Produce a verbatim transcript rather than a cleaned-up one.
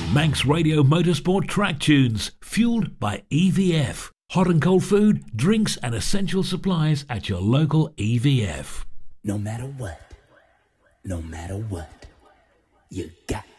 Manx Radio Motorsport track tunes, fueled by E V F. Hot and cold food, drinks and essential supplies at your local E V F. No matter what, no matter what, you got